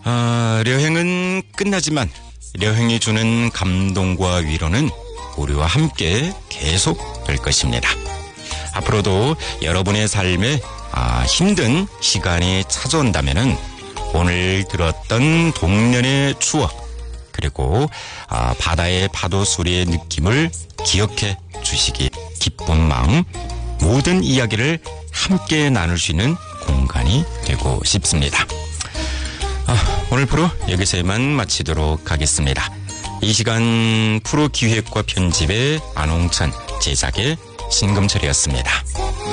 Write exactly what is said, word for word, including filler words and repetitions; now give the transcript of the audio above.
아, 여행은 끝나지만 여행이 주는 감동과 위로는 우리와 함께 계속 될 것입니다. 앞으로도 여러분의 삶에 아, 힘든 시간이 찾아온다면은 오늘 들었던 동년의 추억 그리고 아, 바다의 파도 소리의 느낌을 기억해 주시기 기쁜 마음 모든 이야기를 함께 나눌 수 있는 공간이 되고 싶습니다. 아, 오늘 프로 여기서 이만 마치도록 하겠습니다. 이 시간 프로 기획과 편집의 안홍찬, 제작의 신금철이었습니다.